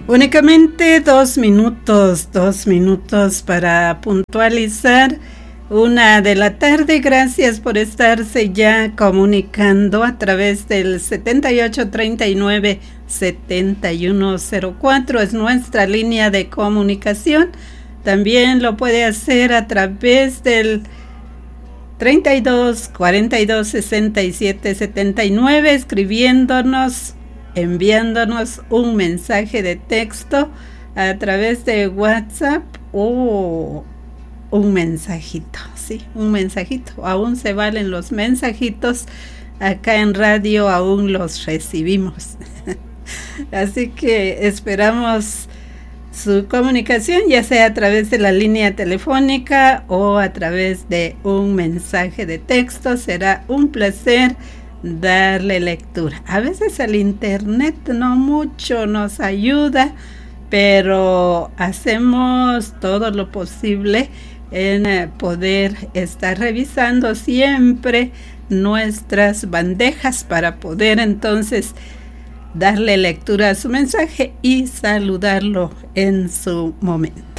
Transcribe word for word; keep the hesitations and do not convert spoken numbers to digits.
Únicamente dos minutos, dos minutos para puntualizar una de la tarde. Gracias por estarse ya comunicando a través del setenta y ocho treinta y nueve setenta y uno cero cuatro. Es nuestra línea de comunicación. También lo puede hacer a través del treinta y dos cuarenta y dos sesenta y siete setenta y nueve, escribiéndonos, enviándonos un mensaje de texto a través de WhatsApp o un mensajito, sí, un mensajito. Aún se valen los mensajitos, acá en radio aún los recibimos. Así que esperamos su comunicación, ya sea a través de la línea telefónica o a través de un mensaje de texto. Será un placer darle lectura. A veces el internet no mucho nos ayuda, pero hacemos todo lo posible en poder estar revisando siempre nuestras bandejas para poder entonces darle lectura a su mensaje y saludarlo en su momento.